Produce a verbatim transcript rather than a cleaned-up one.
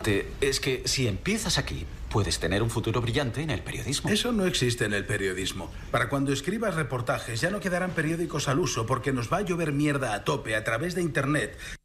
Es que si empiezas aquí, puedes tener un futuro brillante en el periodismo. Eso no existe en el periodismo. Para cuando escribas reportajes ya no quedarán periódicos al uso porque nos va a llover mierda a tope a través de Internet.